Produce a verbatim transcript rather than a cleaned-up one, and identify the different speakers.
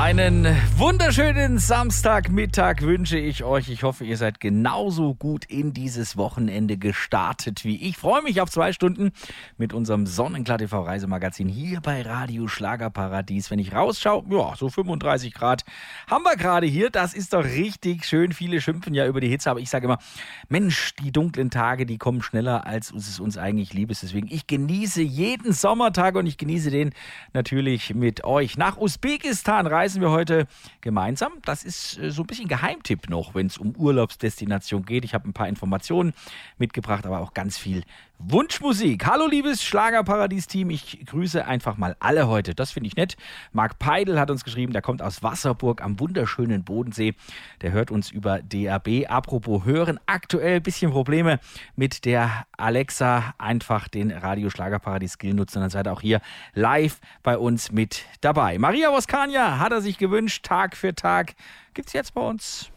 Speaker 1: Einen wunderschönen Samstagmittag wünsche ich euch. Ich hoffe, ihr seid genauso gut in dieses Wochenende gestartet wie ich. Ich freue mich auf zwei Stunden mit unserem Sonnenklar T V-Reisemagazin hier bei Radio Schlagerparadies. Wenn ich rausschaue, ja, so fünfunddreißig Grad haben wir gerade hier. Das ist doch richtig schön. Viele schimpfen ja über die Hitze, aber ich sage immer, Mensch, die dunklen Tage, die kommen schneller, als es uns eigentlich lieb ist. Deswegen, ich genieße jeden Sommertag und ich genieße den natürlich mit euch. Nach Usbekistan reisen wir heute gemeinsam. Das ist äh, so ein bisschen Geheimtipp noch, wenn es um Urlaubsdestination geht. Ich habe ein paar Informationen mitgebracht, aber auch ganz viel Wunschmusik. Hallo liebes Schlagerparadies-Team, ich grüße einfach mal alle heute. Das finde ich nett. Marc Peidl hat uns geschrieben, der kommt aus Wasserburg am wunderschönen Bodensee. Der hört uns über D A B. Apropos hören, aktuell ein bisschen Probleme mit der Alexa. Einfach den Radio Schlagerparadies-Skill nutzen, dann seid ihr auch hier live bei uns mit dabei. Maria Voskania hat er sich gewünscht, Tag für Tag. Gibt's jetzt bei uns